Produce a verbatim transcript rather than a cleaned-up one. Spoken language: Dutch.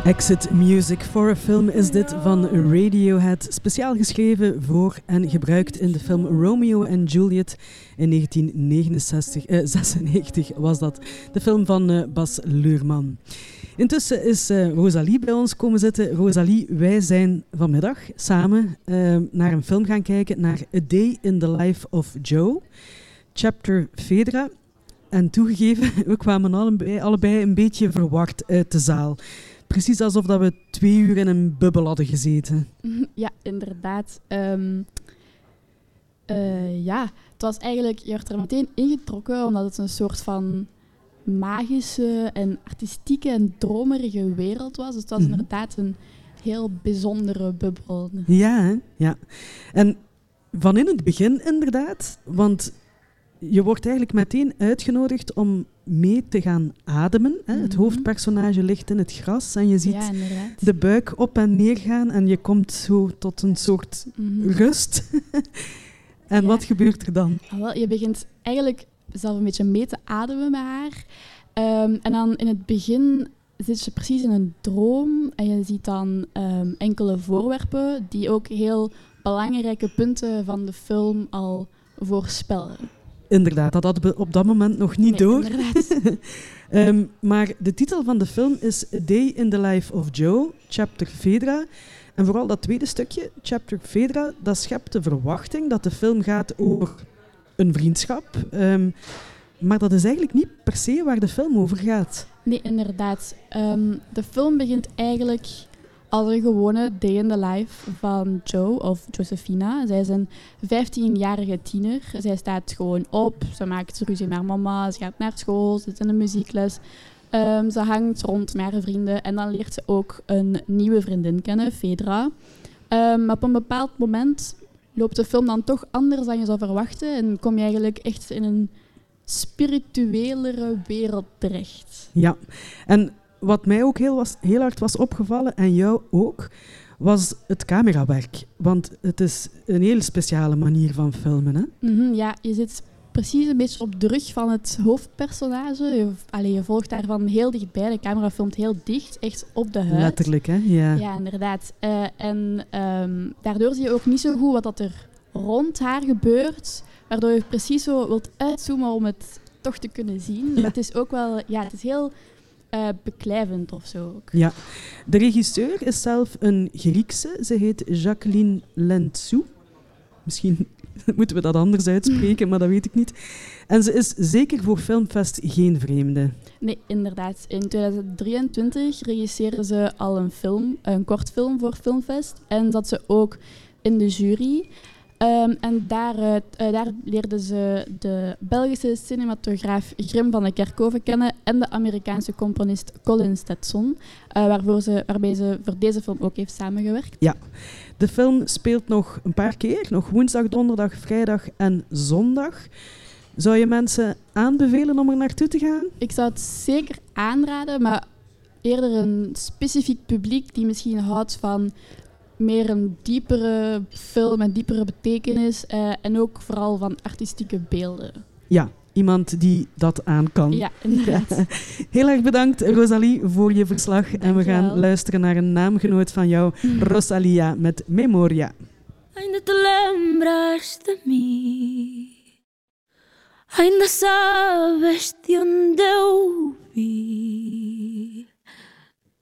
Exit Music for a Film is dit van Radiohead, speciaal geschreven voor en gebruikt in de film Romeo and Juliet in negentien negenenzestig, eh, zesennegentig was dat, de film van uh, Bas Luhrmann. Intussen is uh, Rosalie bij ons komen zitten. Rosalie, wij zijn vanmiddag samen uh, naar een film gaan kijken, naar A Day in the Life of Joe, chapter Fedra. En toegegeven, we kwamen allebei, allebei een beetje verward uit de zaal. Precies alsof dat we twee uur in een bubbel hadden gezeten. Ja, inderdaad. Um, uh, ja, het was eigenlijk, je werd er meteen ingetrokken, omdat het een soort van magische en artistieke en dromerige wereld was. Dus het was mm-hmm. inderdaad een heel bijzondere bubbel. Ja, hè? Ja. En van in het begin inderdaad, want je wordt eigenlijk meteen uitgenodigd om mee te gaan ademen. Hè. Het mm-hmm. hoofdpersonage ligt in het gras en je ziet ja, de buik op en neer gaan en je komt zo tot een soort mm-hmm. rust. En ja. wat gebeurt er dan? Ah, wel, je begint eigenlijk zelf een beetje mee te ademen met haar. Um, en dan in het begin zit je precies in een droom en je ziet dan um, enkele voorwerpen die ook heel belangrijke punten van de film al voorspellen. Inderdaad, dat hadden we op dat moment nog niet nee, door. um, maar de titel van de film is A Day in the Life of Joe, chapter Fedra. En vooral dat tweede stukje, chapter Fedra, dat schept de verwachting dat de film gaat over een vriendschap. Um, maar dat is eigenlijk niet per se waar de film over gaat. Nee, inderdaad. Um, de film begint eigenlijk als een gewone day in the life van Joe of Josephina. Zij is een vijftienjarige tiener. Zij staat gewoon op, ze maakt ruzie met haar mama, ze gaat naar school, ze zit in een muziekles. Um, ze hangt rond met haar vrienden en dan leert ze ook een nieuwe vriendin kennen, Fedra. Um, maar op een bepaald moment loopt de film dan toch anders dan je zou verwachten en kom je eigenlijk echt in een spirituelere wereld terecht. Ja, en wat mij ook heel, was, heel hard was opgevallen, en jou ook, was het camerawerk. Want het is een heel speciale manier van filmen. Hè? Mm-hmm, ja, je zit precies een beetje op de rug van het hoofdpersonage. Je, allee, je volgt daarvan heel dichtbij. De camera filmt heel dicht, echt op de huid. Letterlijk, hè? Ja, ja inderdaad. Uh, en um, daardoor zie je ook niet zo goed wat dat er rond haar gebeurt, waardoor je precies zo wilt uitzoomen om het toch te kunnen zien. Ja. Maar het is ook wel, ja, het is heel Uh, beklijvend of zo ook. Ja, de regisseur is zelf een Griekse. Ze heet Jacqueline Lentsou. Misschien moeten we dat anders uitspreken, maar dat weet ik niet. En ze is zeker voor Filmfest geen vreemde. Nee, inderdaad. In twintig drieëntwintig regisseerde ze al een film, een kortfilm voor Filmfest. En zat ze ook in de jury. Um, en daaruit, uh, daar leerden ze de Belgische cinematograaf Grim van de Kerkhoven kennen en de Amerikaanse componist Colin Stetson, uh, waarvoor ze, waarbij ze voor deze film ook heeft samengewerkt. Ja, de film speelt nog een paar keer, nog woensdag, donderdag, vrijdag en zondag. Zou je mensen aanbevelen om er naartoe te gaan? Ik zou het zeker aanraden, maar eerder een specifiek publiek die misschien houdt van meer een diepere film en diepere betekenis uh, en ook vooral van artistieke beelden. Ja, iemand die dat aan kan. Ja, inderdaad. Heel erg bedankt, Rosalie, voor je verslag. Dank en we gaan wel. luisteren naar een naamgenoot van jou, Rosalia, met Memoria. Ainda te lembras de mim, ainda sabes de onde eu vim.